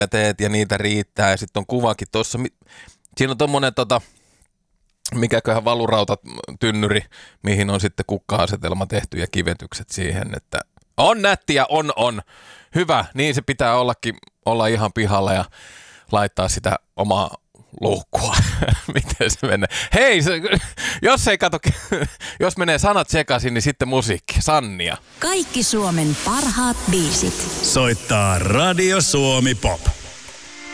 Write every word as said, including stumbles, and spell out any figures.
teet ja niitä riittää ja sitten on kuvakin tuossa. Siinä on tommonen tota, mikäköhän valurautat tynnyri, mihin on sitten kukka-asetelma tehty ja kivetykset siihen, että on nättiä, on, on. Hyvä, niin se pitää ollakin, olla ihan pihalla ja laittaa sitä omaa loukkua. Miten se menee? Hei, se, jos ei kato, jos menee sanat sekaisin, niin sitten musiikki. Sannia. Kaikki Suomen parhaat biisit. Soittaa Radio Suomi Pop.